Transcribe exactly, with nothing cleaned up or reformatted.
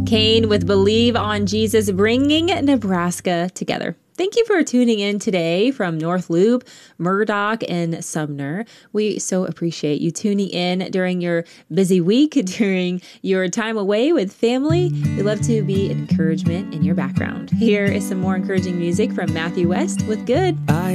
Kane with Believe on Jesus, bringing Nebraska together. Thank you for tuning in today from North Loop, Murdoch, and Sumner. We so appreciate you tuning in during your busy week, during your time away with family. We love to be an encouragement in your background. Here is some more encouraging music from Matthew West with Good.